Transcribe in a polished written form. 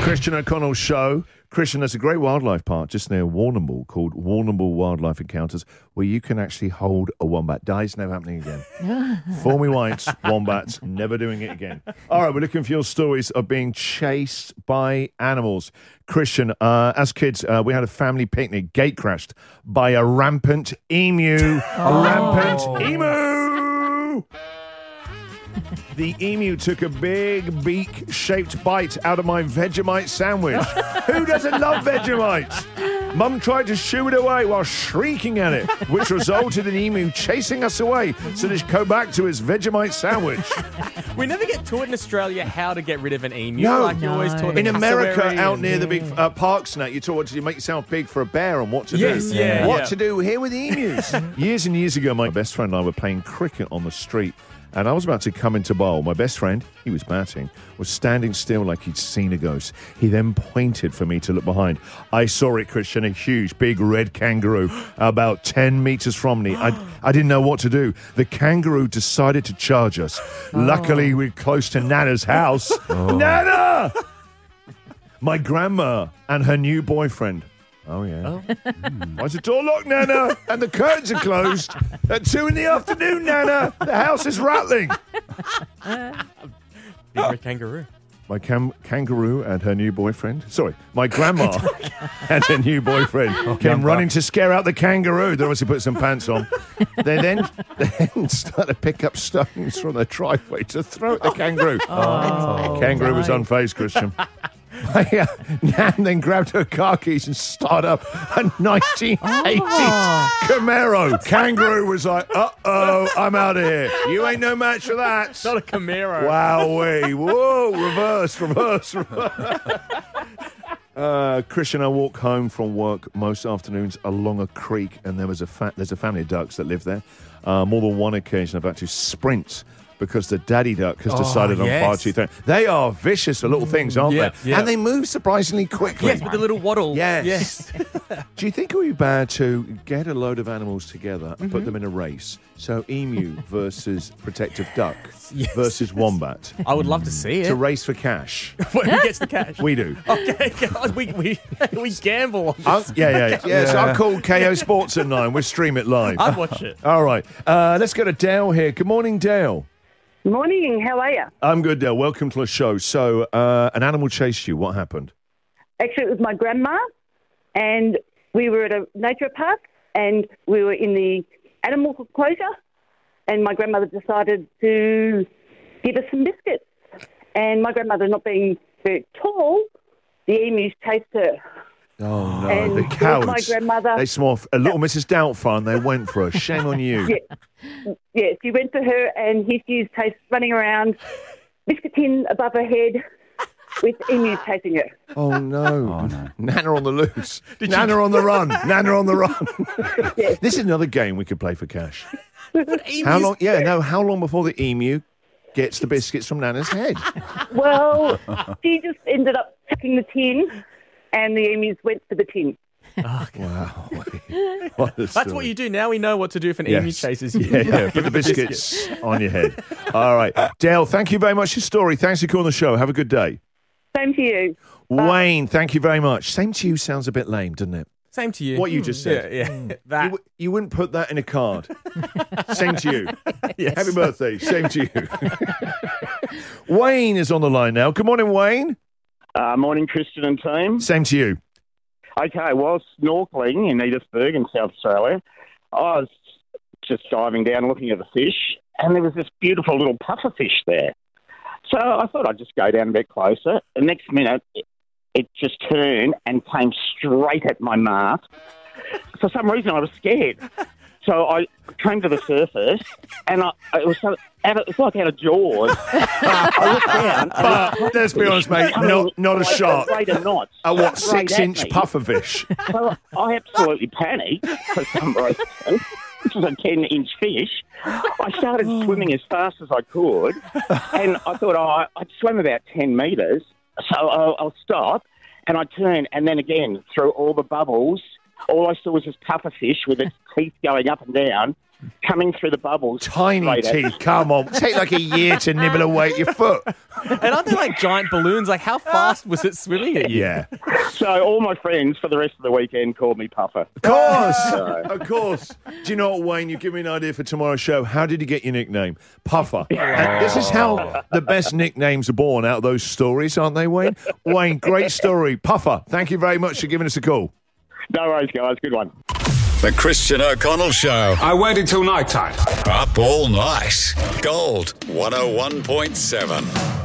Christian O'Connell Show. Christian, there's a great wildlife park just near Warrnambool called Warrnambool Wildlife Encounters where you can actually hold a wombat. Dies, never happening again. Fool me once, wombats, never doing it again. All right, we're looking for your stories of being chased by animals. Christian, as kids, we had a family picnic, gate crashed by a rampant emu. A rampant emu! The emu took a big beak-shaped bite out of my Vegemite sandwich. Who doesn't love Vegemite? Mum tried to shoo it away while shrieking at it, which resulted in the emu chasing us away so that he could go back to his Vegemite sandwich. We never get taught in Australia how to get rid of an emu. No. You're always taught the In America, cassowary out and- near the big parks and that, you're taught to make yourself big for a bear and what to Yes, do. yeah, What yeah. to do here with the emus. Years and years ago, my best friend and I were playing cricket on the street. And I was about to come into bowl. My best friend, he was batting, was standing still like he'd seen a ghost. He then pointed for me to look behind. I saw it, Christian, a huge, big red kangaroo about 10 metres from me. I didn't know what to do. The kangaroo decided to charge us. Luckily, we're close to Nana's house. Nana! My grandma and her new boyfriend. Oh, yeah. Why's the door locked, Nana? And the curtains are closed. At 2 PM, Nana. The house is rattling. Big red kangaroo. My kangaroo and her new boyfriend. Sorry, my grandma and her new boyfriend came running to scare out the kangaroo. They obviously put some pants on. They then started to pick up stones from the driveway to throw at the kangaroo. The kangaroo was unfazed, Christian. Nan then grabbed her car keys and started up a 1980s Camaro. Kangaroo was like, uh-oh, I'm out of here. You ain't no match for that. It's not a Camaro. Wowee. Whoa, reverse. Christian, I walk home from work most afternoons along a creek, and there's a family of ducks that live there. More than one occasion I've had to sprint because the daddy duck has decided on far too thin. They are vicious for little things, aren't they? Yeah. And they move surprisingly quickly. Yes, with the little waddle. Yes. Do you think it would be bad to get a load of animals together and put them in a race? So emu versus protective duck versus wombat I would love to see to it. race for cash. Who gets the cash? We do. Okay, God, we gamble on this. So I'll call KO Sports at 9. We'll stream it live. I'd watch it. All right. Let's go to Dale here. Good morning, Dale. Morning, how are you? I'm good, Dale. Welcome to the show. So, an animal chased you. What happened? Actually, it was my grandma, and we were at a nature park, and we were in the animal enclosure, and my grandmother decided to give us some biscuits. And my grandmother, not being very tall, the emus chased her. Oh, no. And The cowards. my grandmother... They smell a little Mrs. Doubtfire and they went for her. Shame on you. Yeah, she went to her, and here she is running around, biscuit tin above her head, with emus chasing her. Oh, no. Nana on the loose. Nana on the run. Nana on the run. Yes. This is another game we could play for cash. How long? Yeah, no. How long before the emu gets the biscuits from Nana's head? Well, she just ended up chucking the tin, and the emus went for the tin. Wow. That's what you do. Now we know what to do if an emu chases you. Yeah. Put the biscuits on your head. All right. Dale, thank you very much for your story. Thanks for calling the show. Have a good day. Same to you. Wayne, thank you very much. Same to you sounds a bit lame, doesn't it? Same to you. What you just said. Yeah. That. You wouldn't put that in a card. Same to you. Yes. Happy birthday. Same to you. Wayne is on the line now. Good morning, Wayne. Morning, Christian and team. Same to you. Okay, while snorkeling in Edithburgh in South Australia, I was just diving down looking at the fish, and there was this beautiful little puffer fish there. So I thought I'd just go down a bit closer. The next minute, it just turned and came straight at my mask. For some reason, I was scared. So I came to the surface, and it was like out of Jaws. I looked down. But let's be honest, mate, not a shark. Straight at knots. A what, Straight at 6-inch me. pufferfish? So I absolutely panicked for some reason. This was a 10-inch fish. I started swimming as fast as I could, and I thought, I'd swim about 10 metres, so I'll stop, and I turn, and then again, through all the bubbles, all I saw was this pufferfish with its teeth going up and down, coming through the bubbles. Tiny straight at teeth, come on. Take like a year to nibble away at your foot. And aren't they like giant balloons? Like, how fast was it swimming at you? Yeah. So all my friends for the rest of the weekend called me Puffer. Of course. Of course. Do you know what, Wayne? You give me an idea for tomorrow's show. How did you get your nickname? Puffer. And this is how the best nicknames are born out of those stories, aren't they, Wayne? Wayne, great story. Puffer, thank you very much for giving us a call. No worries, guys. Good one. The Christian O'Connell Show. I waited till night time. Up all night. Gold 101.7.